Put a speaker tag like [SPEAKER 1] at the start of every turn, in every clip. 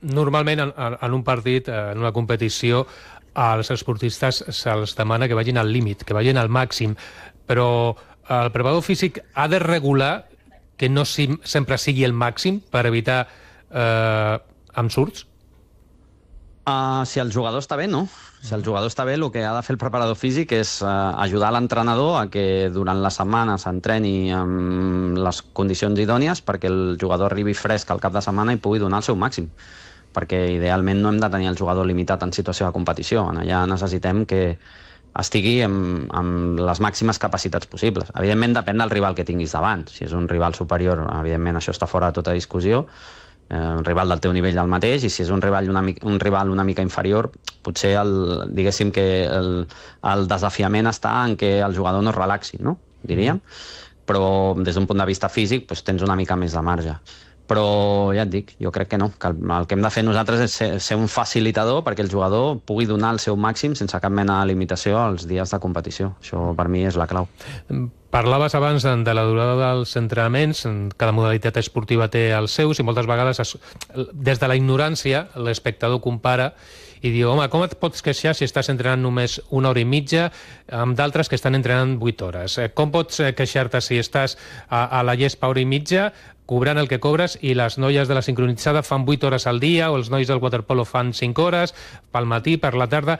[SPEAKER 1] normalment en un partit, en una competició, als esportistes se'ls demana que vagin al límit, que vagin al màxim, però el preparador físic ha de regular que no sempre sigui el màxim per evitar ensurts?
[SPEAKER 2] Si el jugador està bé, no. Si el jugador està bé, el que ha de fer el preparador físic és ajudar l'entrenador a que durant la setmana s'entreni amb les condicions idònies perquè el jugador arribi fresc al cap de setmana i pugui donar el seu màxim. Perquè idealment no hem de tenir el jugador limitat en situació de competició. Allà necessitem que estigui amb les màximes capacitats possibles. Evidentment depèn del rival que tinguis davant. Si és un rival superior, evidentment això està fora de tota discussió. Un rival del teu nivell del mateix, i si és un rival una mica inferior, potser diguéssim que el desafiament està en que el jugador no es relaxi, no? Diríem. Però des d'un punt de vista físic tens una mica més de marge. Però ja et dic, jo crec que no, que el que hem de fer nosaltres és ser un facilitador perquè el jugador pugui donar el seu màxim sense cap mena de limitació als dies de competició. Això per mi és la clau.
[SPEAKER 1] Parlaves abans de la durada dels entrenaments, cada modalitat esportiva té els seus i moltes vegades des de la ignorància l'espectador compara i diu, home, com et pots queixar si estàs entrenant només 1 hora i mitja amb d'altres que estan entrenant 8 hores? Com pots queixar-te si estàs a la llespa 1 hora i mitja cobrant el que cobres i les noies de la sincronitzada fan 8 hores al dia o els nois del waterpolo fan 5 hores pel matí, per la tarda?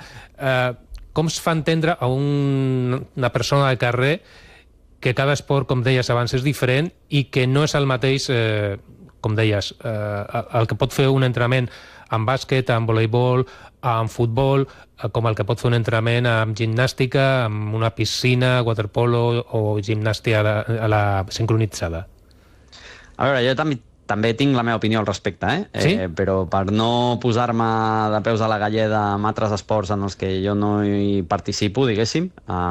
[SPEAKER 1] Com es fa entendre a una persona de carrer que cada esport, com deies abans, és diferent i que no és el mateix, com deies, el que pot fer un entrenament en bàsquet, en voleibol, en futbol, com el que pot fer un entrenament en gimnàstica, en una piscina, waterpolo o gimnàstica a la sincronitzada?
[SPEAKER 2] A veure, jo també tinc la meva opinió al respecte,
[SPEAKER 1] Sí?
[SPEAKER 2] Però per no posar-me de peus a la galleda amb altres esports en els que jo no hi participo, diguéssim,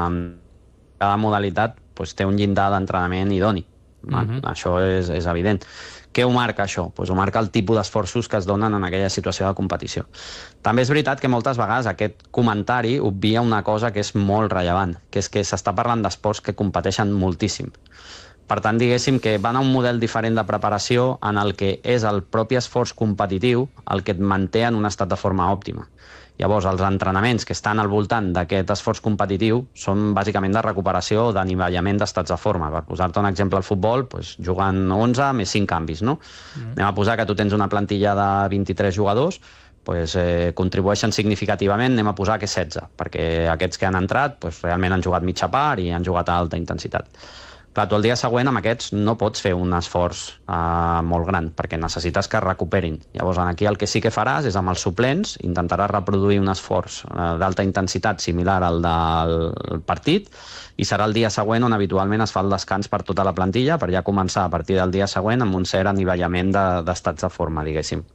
[SPEAKER 2] cada modalitat té un llindar d'entrenament idoni. Això és evident. Què ho marca, això? Ho marca el tipus d'esforços que es donen en aquella situació de competició. També és veritat que moltes vegades aquest comentari obvia una cosa que és molt rellevant, que és que s'està parlant d'esports que competeixen moltíssim. Per tant, diguéssim que van a un model diferent de preparació en el que és el propi esforç competitiu el que et manté en un estat de forma òptima. Llavors, els entrenaments que estan al voltant d'aquest esforç competitiu són bàsicament de recuperació o d'anivellament d'estats de forma. Per posar-te un exemple al futbol, jugant 11 més 5 canvis, no? Anem a posar que tu tens una plantilla de 23 jugadors, contribueixen significativament, anem a posar que 16, perquè aquests que han entrat realment han jugat mitja part i han jugat a alta intensitat. Clar, tu el dia següent amb aquests no pots fer un esforç molt gran, perquè necessites que es recuperin. Llavors, aquí el que sí que faràs és amb els suplents, intentaràs reproduir un esforç d'alta intensitat similar al del partit, i serà el dia següent on habitualment es fa el descans per tota la plantilla, per ja començar a partir del dia següent amb un cert anivellament d'estats de forma, diguéssim.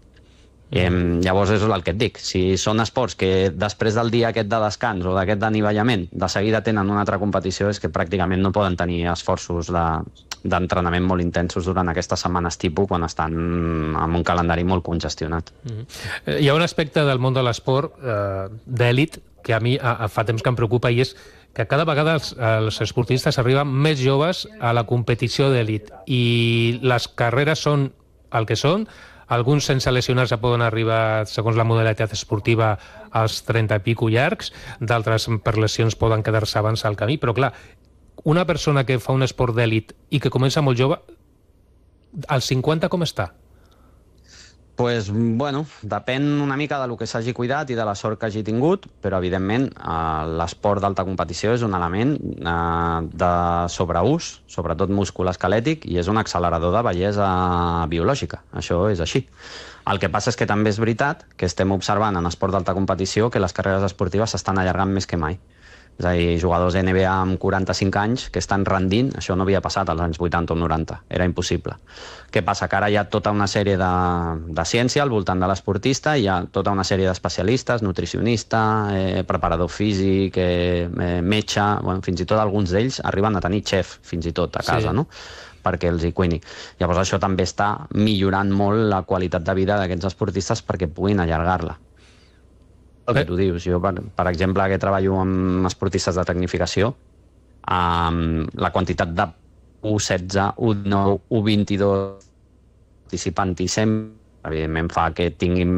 [SPEAKER 2] Llavors és el que et dic, si són esports que després del dia aquest de descans o d'aquest d'anivellament de seguida tenen una altra competició, és que pràcticament no poden tenir esforços d'entrenament molt intensos durant aquestes setmanes tipus quan estan amb un calendari molt congestionat.
[SPEAKER 1] Hi ha un aspecte del món de l'esport d'èlit que a mi fa temps que em preocupa, i és que cada vegada els esportistes arriben més joves a la competició d'èlit i les carreres són el que són. Alguns sense lesionar-se poden arribar, segons la modalitat esportiva, als 30 i pico llargs, d'altres per lesions poden quedar-se abans al camí, però clar, una persona que fa un esport d'èlit i que comença molt jove, als 50 com està?
[SPEAKER 2] Bueno, depèn una mica del que s'hagi cuidat i de la sort que hagi tingut, però evidentment l'esport d'alta competició és un element de sobreús, sobretot musculoesquelètic, i és un accelerador de bellesa biològica. Això és així. El que passa és que també és veritat que estem observant en esport d'alta competició que les carreres esportives s'estan allargant més que mai. És a dir, jugadors NBA amb 45 anys que estan rendint, això no havia passat als anys 80 o 90, era impossible. Què passa? Que ara hi ha tota una sèrie de ciència al voltant de l'esportista, hi ha tota una sèrie d'especialistes, nutricionista, preparador físic, metge, fins i tot alguns d'ells arriben a tenir xef, fins i tot, a casa, no? Perquè els hi cuini. Llavors això també està millorant molt la qualitat de vida d'aquests esportistes perquè puguin allargar-la. El que tu dius, jo per exemple que treballo amb esportistes de tecnificació, la quantitat de U16, U19, U22 participant i sempre evidentment fa que tinguin